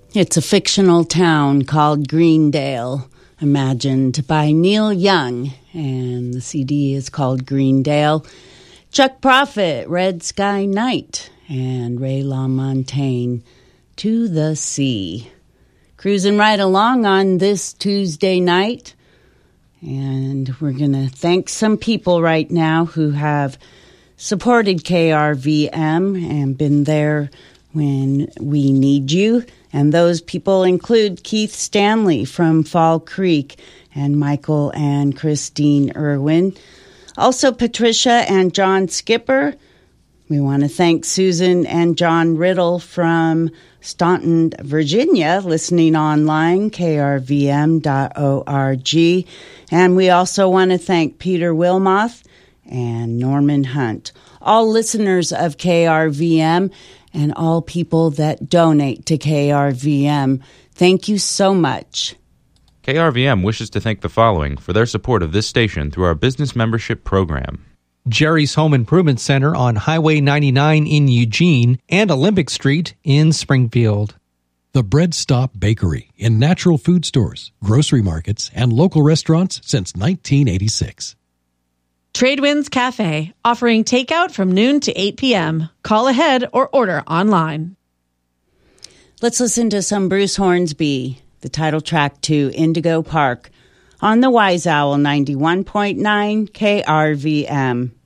It's a fictional town called Greendale, imagined by Neil Young, and the CD is called Greendale. Chuck Prophet, Red Sky Night, and Ray LaMontagne, To the Sea. Cruising right along on this Tuesday night, and we're going to thank some people right now who have supported KRVM and been there when we need you. And those people include Keith Stanley from Fall Creek and Michael and Christine Irwin. Also Patricia and John Skipper. We want to thank Susan and John Riddle from Staunton, Virginia, listening online, krvm.org. And we also want to thank Peter Wilmoth and Norman Hunt, all listeners of KRVM and all people that donate to KRVM. Thank you so much. KRVM wishes to thank the following for their support of this station through our business membership program. Jerry's Home Improvement Center on Highway 99 in Eugene and Olympic Street in Springfield. The Bread Stop Bakery in natural food stores, grocery markets, and local restaurants since 1986. Tradewinds Cafe, offering takeout from noon to 8 p.m. Call ahead or order online. Let's listen to some Bruce Hornsby, the title track to Indigo Park, on the Wise Owl 91.9 KRVM.